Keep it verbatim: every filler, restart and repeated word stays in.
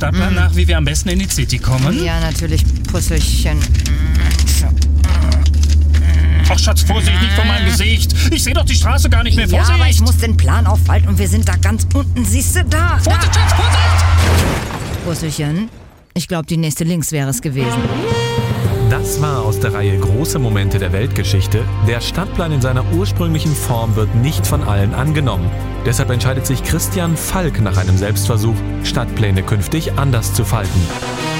Stadtplan mm. nach, wie wir am besten in die City kommen? Ja, natürlich, Pusselchen. Ach Schatz, Vorsicht, nicht vor meinem Gesicht. Ich sehe doch die Straße gar nicht mehr. Vorsicht! Ja, aber ich muss den Plan aufhalten und wir sind da ganz unten. Siehst du, da. Vorsicht, Schatz, Vorsicht! Pusselchen, ich glaube, die nächste links wäre es gewesen. Das war aus der Reihe Große Momente der Weltgeschichte. Der Stadtplan in seiner ursprünglichen Form wird nicht von allen angenommen. Deshalb entscheidet sich Christian Falk nach einem Selbstversuch, Stadtpläne künftig anders zu falten.